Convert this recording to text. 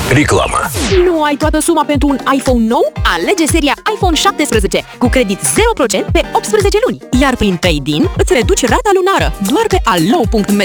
Reclamă. Nu ai toată suma pentru un iPhone nou? Alege seria iPhone 17 cu credit 0% pe 18 luni. Iar prin trade-in îți reduci rata lunară doar pe allo.md